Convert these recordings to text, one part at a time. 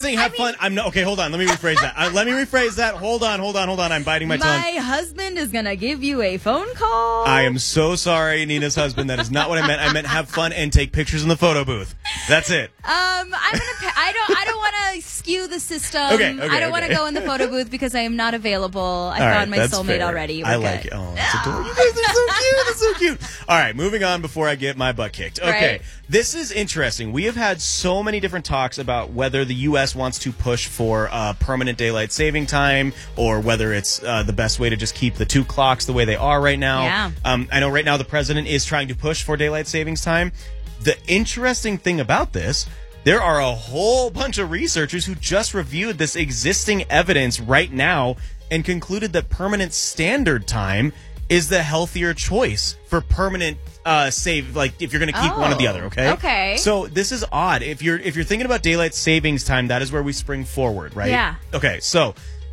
saying have fun. I'm not. Okay, hold on. Let me rephrase that. Hold on. I'm biting my tongue. My husband is going to give you a phone call. I am so sorry, Nina's husband. That is not what I meant. I meant have fun and take pictures in the photo booth. That's it. I don't want to skew the system. Okay, I don't want to go in the photo booth because I am not available. I found my soulmate already. I like it. Oh, that's adorable. You guys are so cute. That's so cute. All right, moving on before I get my butt kicked. Okay, right. This is interesting. We have had so many different talks about whether the U.S. wants to push for permanent daylight saving time or whether it's the best way to just keep the two clocks the way they are right now. Yeah. I know right now the president is trying to push for daylight savings time. The interesting thing about this, there are a whole bunch of researchers who just reviewed this existing evidence right now and concluded that permanent standard time is the healthier choice for permanent save, like if you're going to keep one or the other, okay? Okay. So this is odd. If you're thinking about daylight savings time, that is where we spring forward, right? Yeah. Okay, so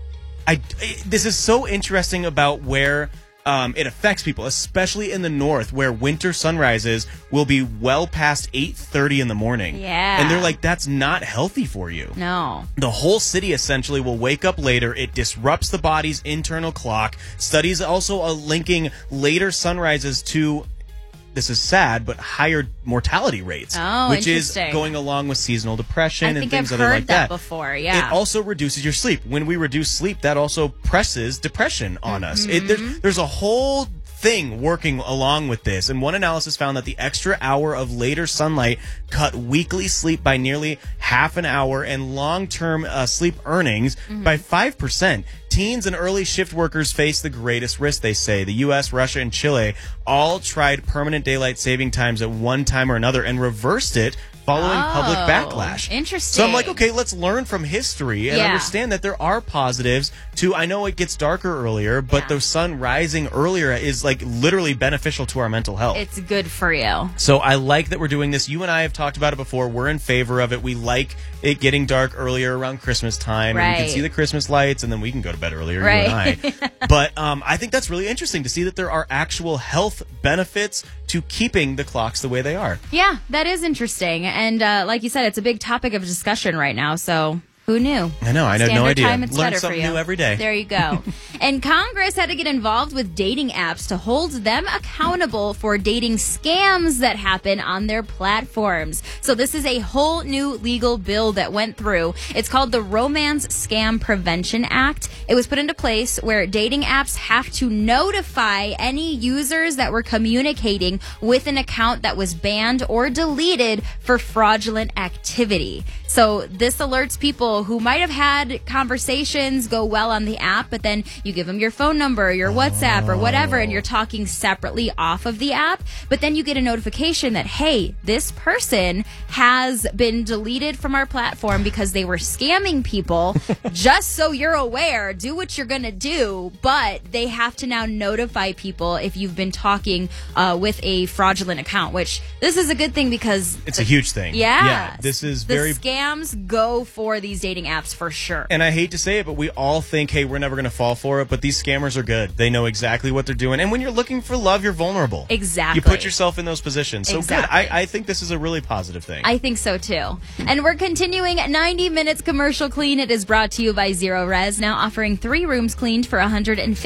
this is so interesting about where it affects people, especially in the north, where winter sunrises will be well past 8:30 in the morning. Yeah. And they're like, that's not healthy for you. No. The whole city essentially will wake up later. It disrupts the body's internal clock. Studies also are linking later sunrises to, this is sad, but higher mortality rates, which is going along with seasonal depression and things I've other heard like that. Before, yeah. It also reduces your sleep. When we reduce sleep, that also presses depression on us. There's a whole thing working along with this, and one analysis found that the extra hour of later sunlight cut weekly sleep by nearly half an hour and long-term sleep earnings by 5%. Teens and early shift workers face the greatest risk, they say. The U.S., Russia, and Chile all tried permanent daylight saving times at one time or another and reversed it following public backlash. Interesting. So I'm like, okay, let's learn from history and understand that there are positives to, I know it gets darker earlier, but the sun rising earlier is like literally beneficial to our mental health. It's good for you. So I like that we're doing this. You and I have talked about it before. We're in favor of it. We like it getting dark earlier around Christmas time. Right. And we can see the Christmas lights, and then we can go to bed earlier, you and I. But I think that's really interesting to see that there are actual health benefits to keeping the clocks the way they are. Yeah, that is interesting. And like you said, it's a big topic of discussion right now, so who knew? I know. I had no idea. Time, it's Learn better something for you. new every day. There you go. And Congress had to get involved with dating apps to hold them accountable for dating scams that happen on their platforms. So this is a whole new legal bill that went through. It's called the Romance Scam Prevention Act. It was put into place where dating apps have to notify any users that were communicating with an account that was banned or deleted for fraudulent activity. So this alerts people who might have had conversations go well on the app, but then you give them your phone number, your WhatsApp, or whatever, and you're talking separately off of the app. But then you get a notification that, hey, this person has been deleted from our platform because they were scamming people. Just so you're aware, do what you're going to do, but they have to now notify people if you've been talking with a fraudulent account, which this is a good thing because it's a huge thing. Yeah. This is the very... scams go for these dating apps for sure. And I hate to say it, but we all think, hey, we're never going to fall for it. But these scammers are good. They know exactly what they're doing. And when you're looking for love, you're vulnerable. Exactly. You put yourself in those positions. So Exactly. good. I think this is a really positive thing. I think so too. And we're continuing 90 Minutes Commercial Clean. It is brought to you by Zero Res, now offering 3 rooms cleaned for $115 and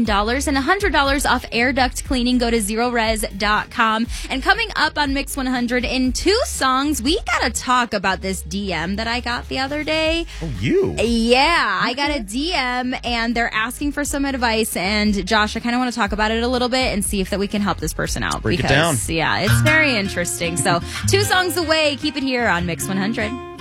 $100 off air duct cleaning. Go to zerores.com. And coming up on Mix 100 in 2 songs, we got to talk about this DM that I got the other day. Oh, you? Yeah, I got a DM and they're asking for some advice. And Josh, I kind of want to talk about it a little bit and see if that we can help this person out. Break it down. Yeah, it's very interesting. So 2 songs away. Keep it here on Mix 100.